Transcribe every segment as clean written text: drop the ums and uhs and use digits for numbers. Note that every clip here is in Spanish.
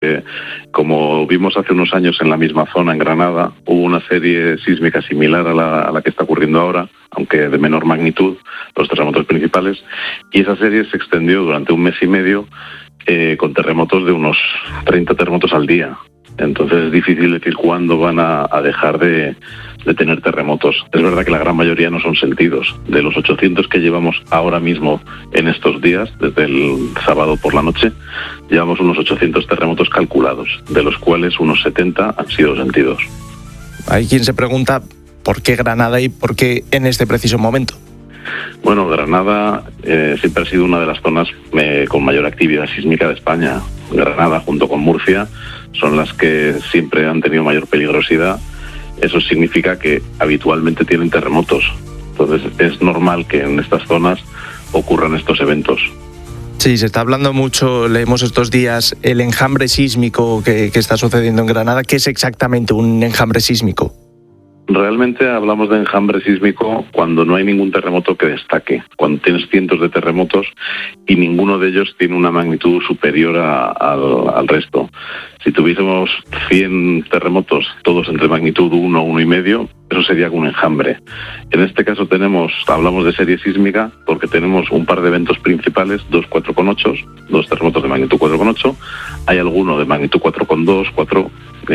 Como vimos hace unos años en la misma zona, en Granada, hubo una serie sísmica similar a la que está ocurriendo ahora, aunque de menor magnitud, los terremotos principales, y esa serie se extendió durante un mes y medio con terremotos de unos 30 terremotos al día. Entonces es difícil decir cuándo van a dejar de tener terremotos. Es verdad que la gran mayoría no son sentidos. De los 800 que llevamos ahora mismo en estos días, desde el sábado por la noche, llevamos unos 800 terremotos calculados, de los cuales unos 70 han sido sentidos. Hay quien se pregunta por qué Granada y por qué en este preciso momento. Bueno, Granada siempre ha sido una de las zonas con mayor actividad sísmica de España. Granada, junto con Murcia, son las que siempre han tenido mayor peligrosidad. Eso significa que habitualmente tienen terremotos. Entonces es normal que en estas zonas ocurran estos eventos. Sí, se está hablando mucho, leemos estos días, el enjambre sísmico que está sucediendo en Granada. ¿Qué es exactamente un enjambre sísmico? Realmente hablamos de enjambre sísmico cuando no hay ningún terremoto que destaque, cuando tienes cientos de terremotos y ninguno de ellos tiene una magnitud superior al resto. Si tuviésemos 100 terremotos, todos entre magnitud 1, 1,5, eso sería un enjambre. En este caso hablamos de serie sísmica porque tenemos un par de eventos principales, 2 4,8, 2 terremotos de magnitud 4,8, hay alguno de magnitud 4,2, 4,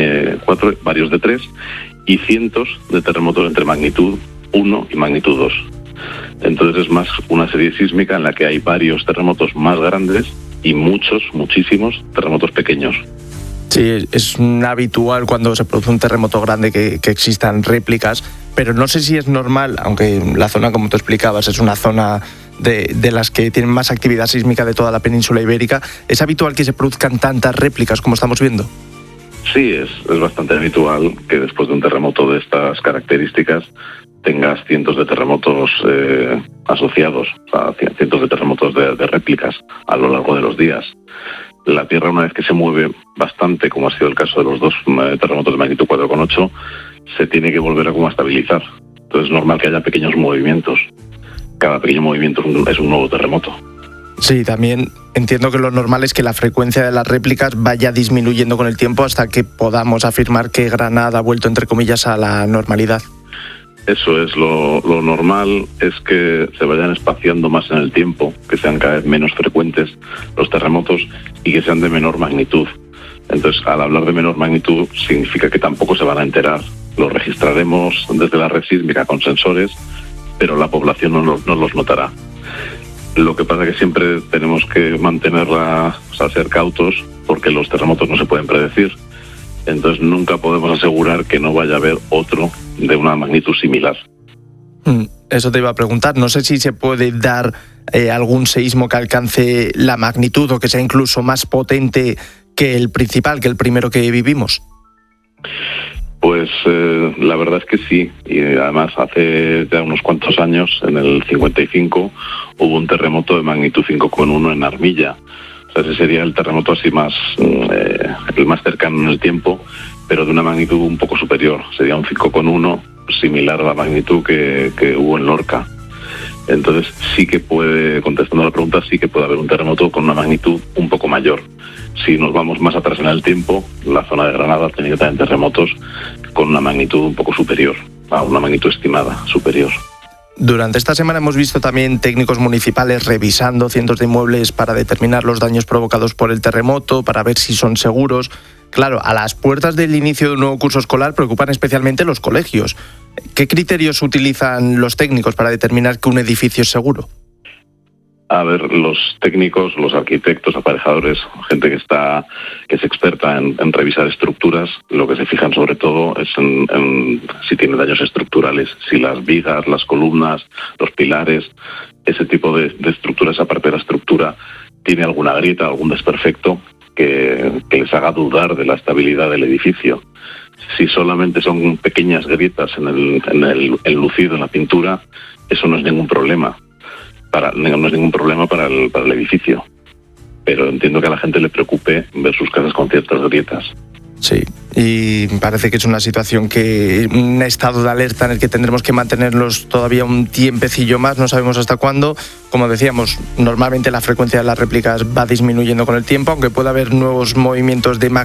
varios de 3, y cientos de terremotos entre magnitud 1 y magnitud 2. Entonces es más una serie sísmica en la que hay varios terremotos más grandes y muchísimos terremotos pequeños. Sí, es habitual cuando se produce un terremoto grande que existan réplicas, pero no sé si es normal, aunque la zona, como tú explicabas, es una zona de las que tienen más actividad sísmica de toda la península ibérica, ¿es habitual que se produzcan tantas réplicas como estamos viendo? Sí, es bastante habitual que después de un terremoto de estas características tengas cientos de terremotos asociados, o sea, cientos de terremotos de réplicas a lo largo de los días. La Tierra, una vez que se mueve bastante, como ha sido el caso de los 2 terremotos de magnitud 4,8, se tiene que volver a estabilizar. Entonces es normal que haya pequeños movimientos. Cada pequeño movimiento es un nuevo terremoto. Sí, también entiendo que lo normal es que la frecuencia de las réplicas vaya disminuyendo con el tiempo hasta que podamos afirmar que Granada ha vuelto, entre comillas, a la normalidad. Eso es, lo normal es que se vayan espaciando más en el tiempo, que sean cada vez menos frecuentes los terremotos y que sean de menor magnitud. Entonces, al hablar de menor magnitud, significa que tampoco se van a enterar. Lo registraremos desde la red sísmica con sensores, pero la población no los notará. Lo que pasa es que siempre tenemos que ser cautos, porque los terremotos no se pueden predecir. Entonces nunca podemos asegurar que no vaya a haber otro de una magnitud similar. Eso te iba a preguntar. No sé si se puede dar algún seísmo que alcance la magnitud o que sea incluso más potente que el principal, que el primero que vivimos. Pues la verdad es que sí, y además hace ya unos cuantos años, en el 55, hubo un terremoto de magnitud 5,1 en Armilla. O sea, ese sería el terremoto así el más cercano en el tiempo, pero de una magnitud un poco superior. Sería un 5,1, similar a la magnitud que hubo en Lorca. Entonces sí que contestando a la pregunta, sí que puede haber un terremoto con una magnitud un poco mayor. Si nos vamos más atrás en el tiempo, la zona de Granada ha tenido también terremotos con una magnitud un poco superior, a una magnitud estimada superior. Durante esta semana hemos visto también técnicos municipales revisando cientos de inmuebles para determinar los daños provocados por el terremoto, para ver si son seguros. Claro, a las puertas del inicio de un nuevo curso escolar preocupan especialmente los colegios. ¿Qué criterios utilizan los técnicos para determinar que un edificio es seguro? A ver, los técnicos, los arquitectos, aparejadores, gente que es experta en revisar estructuras, lo que se fijan sobre todo es en si tiene daños estructurales, si las vigas, las columnas, los pilares, ese tipo de estructuras, esa parte de la estructura, tiene alguna grieta, algún desperfecto que les haga dudar de la estabilidad del edificio. Si solamente son pequeñas grietas en el lucido, en la pintura, eso no es ningún problema. No es ningún problema para el edificio. Pero entiendo que a la gente le preocupe ver sus casas con ciertas grietas. Sí, y parece que es una situación un estado de alerta en el que tendremos que mantenernos todavía un tiempecillo más, no sabemos hasta cuándo. Como decíamos, normalmente la frecuencia de las réplicas va disminuyendo con el tiempo, aunque pueda haber nuevos movimientos de